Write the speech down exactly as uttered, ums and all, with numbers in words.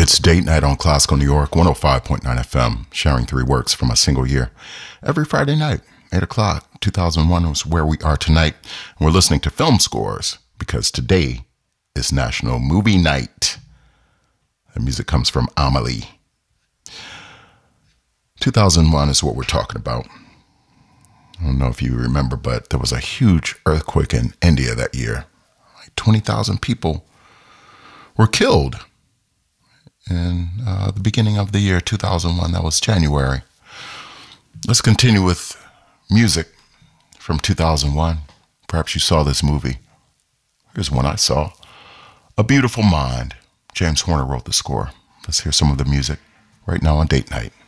It's date night on Classical New York, one oh five point nine F M, sharing three works from a single year. Every Friday night, eight o'clock, two thousand one is where we are tonight. And we're listening to film scores because today is National Movie Night. The music comes from Amelie. two thousand one is what we're talking about. I don't know if you remember, but there was a huge earthquake in India that year. Like twenty thousand people were killed. In uh, the beginning of the year two thousand one, that was January. Let's continue with music from two thousand one. Perhaps you saw this movie. Here's one I saw. A Beautiful Mind. James Horner wrote the score. Let's hear some of the music right now on Date Night.